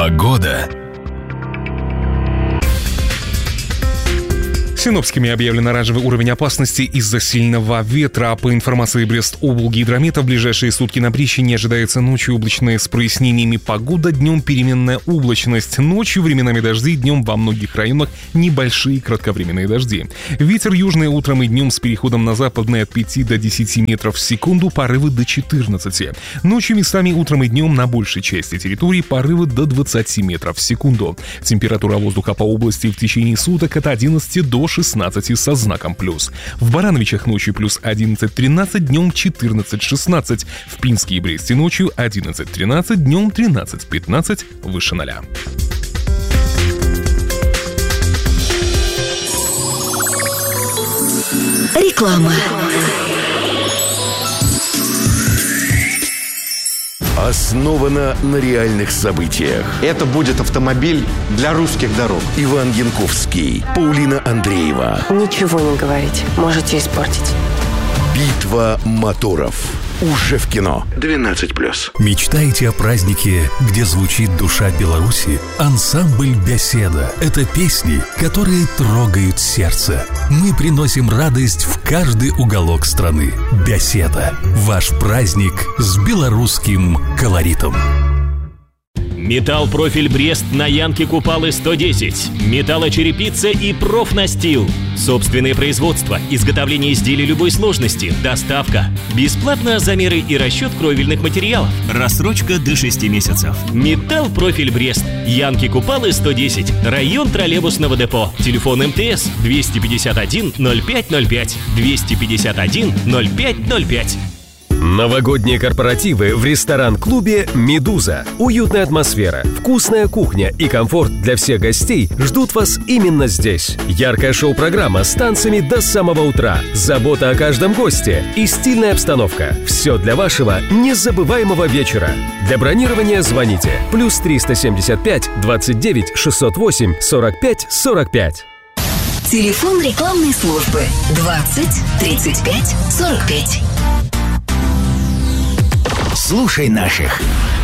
Погода. Синоптиками объявлен оранжевый уровень опасности из-за сильного ветра. По информации Брест-Облгидромета, в ближайшие сутки на Брище не ожидается ночью облачная с прояснениями погода, днем переменная облачность. Ночью временами дожди, днем во многих районах небольшие кратковременные дожди. Ветер южный утром и днем с переходом на западный от 5 до 10 метров в секунду, порывы до 14. Ночью местами утром и днем на большей части территории порывы до 20 метров в секунду. Температура воздуха по области в течение суток от 11 до 16 со знаком плюс. В Барановичах ночью плюс 11-13, днем 14-16. В Пинске и Бресте ночью 11-13, днем 13-15, выше 0. Реклама. Основана на реальных событиях. Это будет автомобиль для русских дорог. Иван Янковский, Паулина Андреева. Ничего не говорите, можете испортить. Битва моторов. Уже в кино. 12+. Мечтаете о празднике, где звучит душа Беларуси? Ансамбль «Беседа» — это песни, которые трогают сердце. Мы приносим радость в каждый уголок страны. «Беседа» — ваш праздник с белорусским колоритом. Металл-профиль Брест на Янке Купалы 110. Металлочерепица и профнастил. Собственное производство, изготовление изделий любой сложности, доставка. Бесплатно замеры и расчет кровельных материалов. Рассрочка до 6 месяцев. Металл-профиль Брест. Янки Купалы 110. Район троллейбусного депо. Телефон МТС 251 0505. 251 0505. Новогодние корпоративы в ресторан-клубе «Медуза». Уютная атмосфера, вкусная кухня и комфорт для всех гостей ждут вас именно здесь. Яркая шоу-программа с танцами до самого утра, забота о каждом госте и стильная обстановка. Все для вашего незабываемого вечера. Для бронирования звоните +375 29 608 45 45. Телефон рекламной службы 20 35 45. Слушай наших.